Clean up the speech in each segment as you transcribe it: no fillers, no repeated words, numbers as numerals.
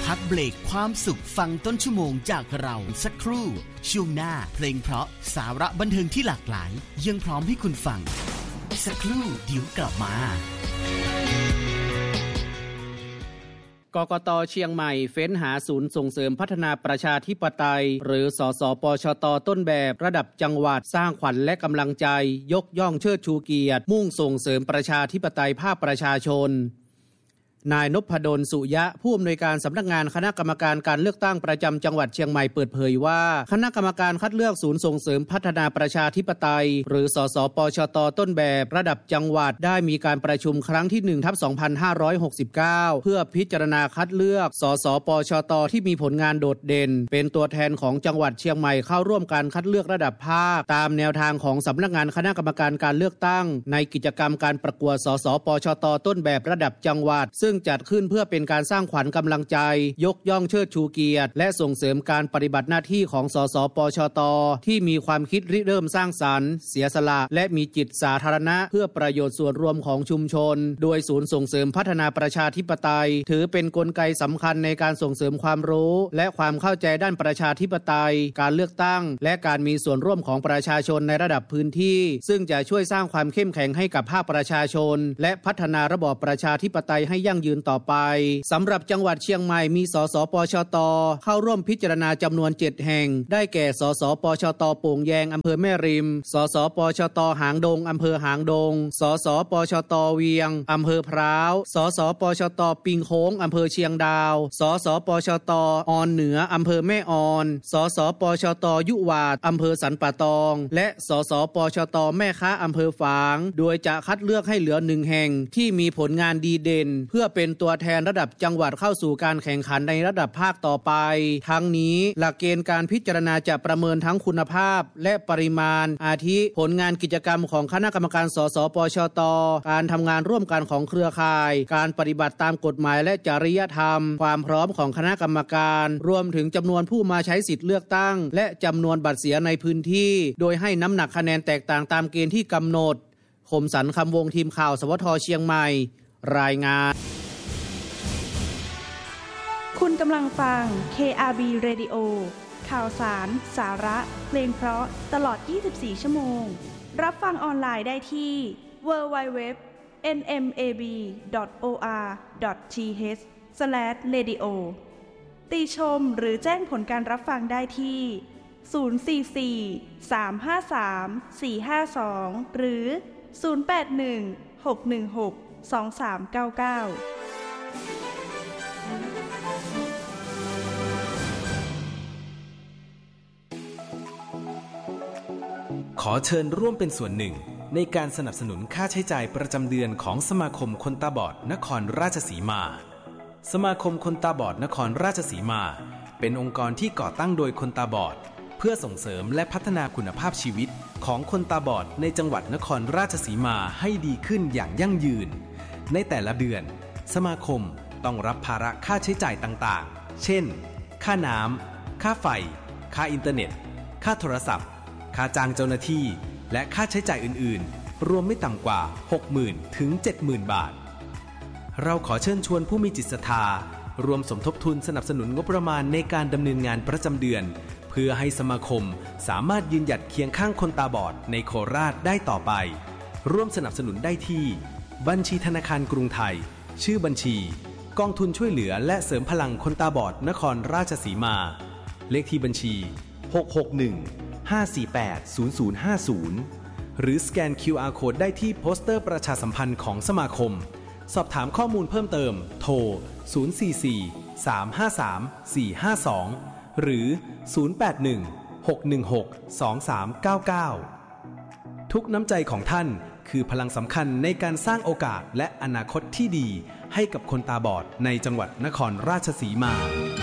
พักเบรกความสุขฟังต้นชั่วโมงจากเราสักครู่ช่วงหน้าเพลงเพราะสาระบันเทิงที่หลากหลายยังพร้อมให้คุณฟังสักครู่เดี๋ยวกลับมากกต.เชียงใหม่เฟ้นหาศูนย์ส่งเสริมพัฒนาประชาธิปไตยหรือสสปชต.ต้นแบบระดับจังหวัดสร้างขวัญและกำลังใจยกย่องเชิดชูเกียรติมุ่งส่งเสริมประชาธิปไตยภาคประชาชนนายนพดลสุยะผู้อำนวยการสำนักงานคณะกรรมการการเลือกตั้งประจำจังหวัดเชียงใหม่เปิดเผยว่าคณะกรรมการคัดเลือกศูนย์ส่งเสริมพัฒนาประชาธิปไตยหรือสสปชต.ต้นแบบระดับจังหวัดได้มีการประชุมครั้งที่ 1/2569 เพื่อพิจารณาคัดเลือกสสปชต.ที่มีผลงานโดดเด่นเป็นตัวแทนของจังหวัดเชียงใหม่เข้าร่วมการคัดเลือกระดับภาคตามแนวทางของสำนักงานคณะกรรมการการเลือกตั้งในกิจกรรมการประกวดสสปชต.ต้นแบบระดับจังหวัดซึ่งจัดขึ้นเพื่อเป็นการสร้างขวัญกำลังใจยกย่องเชิดชูเกียรติและส่งเสริมการปฏิบัติหน้าที่ของสสปชต.ที่มีความคิดริเริ่มสร้างสรรค์เสียสละและมีจิตสาธารณะเพื่อประโยชน์ส่วนรวมของชุมชนโดยศูนย์ส่งเสริมพัฒนาประชาธิปไตยถือเป็นกลไกสำคัญในการส่งเสริมความรู้และความเข้าใจด้านประชาธิปไตยการเลือกตั้งและการมีส่วนร่วมของประชาชนในระดับพื้นที่ซึ่งจะช่วยสร้างความเข้มแข็งให้กับภาคประชาชนและพัฒนาระบอบประชาธิปไตยให้ยั่งยืนต่อไปสำหรับจังหวัดเชียงใหม่มีสสปชต.เข้าร่วมพิจารณาจำนวน7แห่งได้แก่สสปชต.โป่งแยงอำเภอแม่ริมสสปชต.หางดงอำเภอหางดงสสปชต.เวียงอำเภอพร้าวสสปชต.ปิงโค้งอำเภอเชียงดาวสสปชต.ออนเหนืออำเภอแม่ออนสสปชต.ยุวาดอำเภอสันป่าตองและสสปชต.แม่ค้าอำเภอฝางโดยจะคัดเลือกให้เหลือ1แห่งที่มีผลงานดีเด่นเพื่อเป็นตัวแทนระดับจังหวัดเข้าสู่การแข่งขันในระดับภาคต่อไปทั้งนี้หลักเกณฑ์การพิจารณาจะประเมินทั้งคุณภาพและปริมาณอาทิผลงานกิจกรรมของคณะกรรมการสสปชต.การทำงานร่วมกันของเครือข่ายการปฏิบัติตามกฎหมายและจริยธรรมความพร้อมของคณะกรรมการรวมถึงจำนวนผู้มาใช้สิทธิ์เลือกตั้งและจำนวนบัตรเสียในพื้นที่โดยให้น้ำหนักคะแนนแตกต่างตามเกณฑ์ที่กำหนดคมสันต์คำวงทีมข่าวสวทเชียงใหม่รายงานคุณกำลังฟัง KRB Radio ข่าวสารสาระเพลงเพราะตลอด24ชั่วโมงรับฟังออนไลน์ได้ที่ www.nmab.or.th/radio ติชมหรือแจ้งผลการรับฟังได้ที่044-353-452หรือ081-616-2399 ขอเชิญร่วมเป็นส่วนหนึ่งในการสนับสนุนค่าใช้จ่ายประจำเดือนของสมาคมคนตาบอดนครราชสีมาสมาคมคนตาบอดนครราชสีมาเป็นองค์กรที่ก่อตั้งโดยคนตาบอดเพื่อส่งเสริมและพัฒนาคุณภาพชีวิตของคนตาบอดในจังหวัดนครราชสีมาให้ดีขึ้นอย่างยั่งยืนในแต่ละเดือนสมาคมต้องรับภาระค่าใช้จ่ายต่างๆเช่นค่าน้ำค่าไฟค่าอินเทอร์เน็ตค่าโทรศัพท์ค่าจ้างเจ้าหน้าที่และค่าใช้จ่ายอื่นๆรวมไม่ต่ำกว่า 60,000 ถึง 70,000 บาทเราขอเชิญชวนผู้มีจิตศรัทธารวมสมทบทุนสนับสนุนงบประมาณในการดำเนินงานประจำเดือนเพื่อให้สมาคมสามารถยืนหยัดเคียงข้างคนตาบอดในโคราชได้ต่อไปร่วมสนับสนุนได้ที่บัญชีธนาคารกรุงไทยชื่อบัญชีกองทุนช่วยเหลือและเสริมพลังคนตาบอดนครราชสีมาเลขที่บัญชี661-548-0050หรือสแกน QR Code ได้ที่โปสเตอร์ประชาสัมพันธ์ของสมาคมสอบถามข้อมูลเพิ่มเติมโทร044-353-452หรือ081-616-2399ทุกน้ำใจของท่านคือพลังสำคัญในการสร้างโอกาสและอนาคตที่ดีให้กับคนตาบอดในจังหวัดนครราชสีมา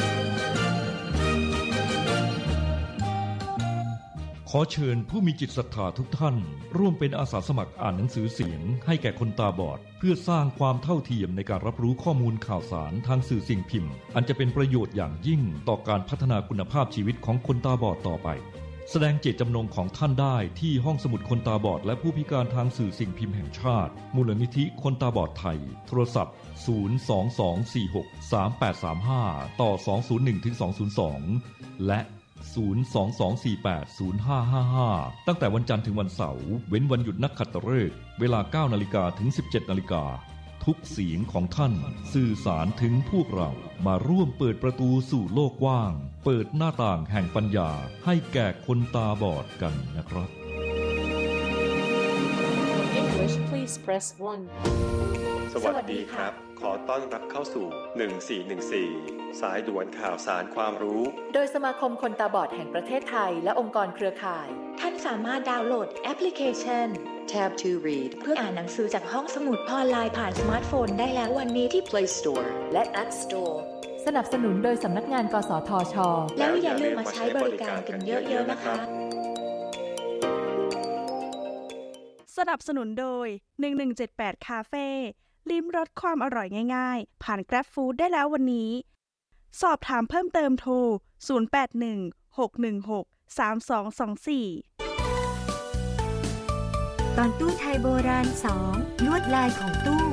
ขอเชิญผู้มีจิตศรัทธาทุกท่านร่วมเป็นอาสาสมัครอ่านหนังสือเสียงให้แก่คนตาบอดเพื่อสร้างความเท่าเทียมในการรับรู้ข้อมูลข่าวสารทางสื่อสิ่งพิมพ์อันจะเป็นประโยชน์อย่างยิ่งต่อการพัฒนาคุณภาพชีวิตของคนตาบอดต่อไปแสดงเจตจำนงของท่านได้ที่ห้องสมุดคนตาบอดและผู้พิการทางสื่อสิ่งพิมพ์แห่งชาติมูลนิธิคนตาบอดไทยโทรศัพท์022463835ต่อ201-202และ022480555ตั้งแต่วันจันทร์ถึงวันเสาร์เว้นวันหยุดนักขัตฤกษ์เวลา 9:00 นถึง 17:00 นทุกเสียงของท่านสื่อสารถึงพวกเรามาร่วมเปิดประตูสู่โลกกว้างเปิดหน้าต่างแห่งปัญญาให้แก่คนตาบอดกันนะครับ English please press 1 สวัสดีครับขอต้อนรับเข้าสู่1414สายด่วนข่าวสารความรู้โดยสมาคมคนตาบอดแห่งประเทศไทยและองค์กรเครือข่ายท่านสามารถดาวน์โหลดแอปพลิเคชัน Tab to Read เพื่ออ่านหนังสือจากห้องสมุดออนไลน์ผ่านสมาร์ทโฟนได้แล้ววันนี้ที่ Play Store และ App Store สนับสนุนโดยสำนักงานกสทช. แล้วอย่าลืมมาใช้บริการกันเยอะๆนะคะสนับสนุนโดย1178คาเฟ่ลิ้มรสความอร่อยง่ายๆผ่าน Grab Food ได้แล้ววันนี้สอบถามเพิ่มเติมโทร0816163224 ตอนตู้ไทยโบราณ2ลวดลายของตู้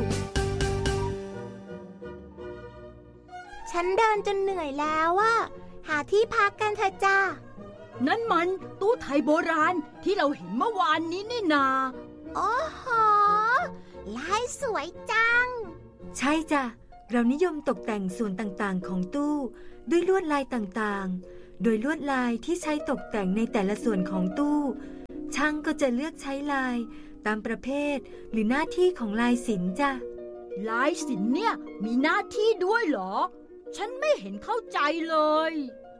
ฉันเดินจนเหนื่อยแล้วอะหาที่พักกันเถอะจ้านั่นมันตู้ไทยโบราณที่เราเห็นเมื่อวานนี้นี่นาโอ้โหลายสวยจังใช่จ้ะเรานิยมตกแต่งส่วนต่างๆของตู้ด้วยลวดลายต่างๆโดยลวดลายที่ใช้ตกแต่งในแต่ละส่วนของตู้ช่างก็จะเลือกใช้ลายตามประเภทหรือหน้าที่ของลายศิลป์จ้ะลายศิลป์เนี่ยมีหน้าที่ด้วยเหรอฉันไม่เห็นเข้าใจเลย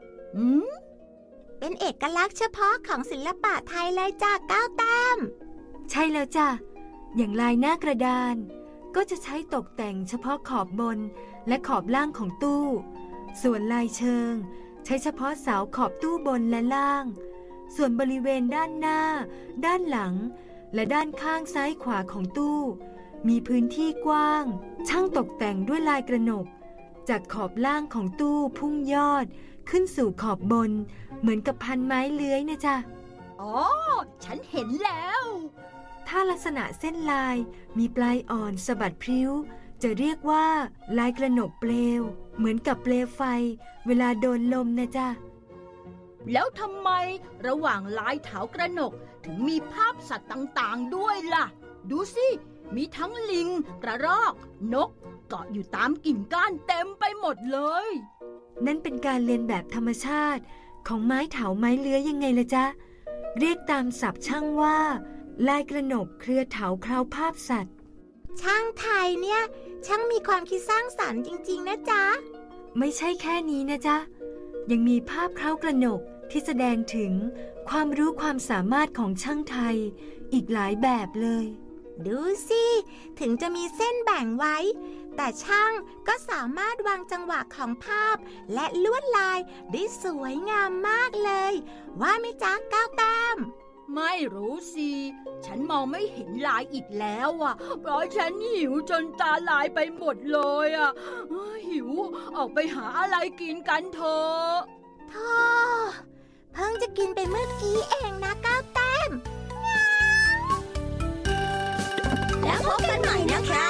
เป็นเอกลักษณ์เฉพาะของศิลปะไทยเลยจ้ะก้าวแต้มใช่แล้วจ้ะอย่างลายหน้ากระดานก็จะใช้ตกแต่งเฉพาะขอบบนและขอบล่างของตู้ส่วนลายเชิงใช้เฉพาะเสาขอบตู้บนและล่างส่วนบริเวณด้านหน้าด้านหลังและด้านข้างซ้ายขวาของตู้มีพื้นที่กว้างช่างตกแต่งด้วยลายกระหนกจากขอบล่างของตู้พุ่งยอดขึ้นสู่ขอบบนเหมือนกับพันไม้เลื้อยนะจ๊ะอ๋อฉันเห็นแล้วถ้าลักษณะเส้นลายมีปลายอ่อนสะบัดพริ้วจะเรียกว่าลายกระหนกเปลวเหมือนกับเปลวไฟเวลาโดนลมนะจ๊ะแล้วทำไมระหว่างลายเถากระหนกถึงมีภาพสัตว์ต่างๆด้วยล่ะดูสิมีทั้งลิงกระรอกนกเกาะอยู่ตามกิ่งก้านเต็มไปหมดเลยนั่นเป็นการเลียนแบบธรรมชาติของไม้เถาไม้เลื้อยยังไงล่ะจ๊ะเรียกตามศัพท์ช่างว่าลายกระหนกเครือเถาเคล้าภาพสัตว์ช่างไทยเนี่ยช่างมีความคิดสร้างสรรค์จริงๆนะจ๊ะไม่ใช่แค่นี้นะจ๊ะยังมีภาพเคล้ากระหนกที่แสดงถึงความรู้ความสามารถของช่างไทยอีกหลายแบบเลยดูสิถึงจะมีเส้นแบ่งไว้แต่ช่างก็สามารถวางจังหวะของภาพและลวดลายได้สวยงามมากเลยว่าไหมจ๊ะก้าวแต้มไม่รู้สิฉันมองไม่เห็นลายอีกแล้วอ่ะเพราะฉันหิวจนตาลายไปหมดเลยอ่ะหิวออกไปหาอะไรกินกันเถอะพ่อเพิ่งจะกินไปเมื่อกี้เองนะก้าวแต้มแล้วพบกันใหม่นะคะ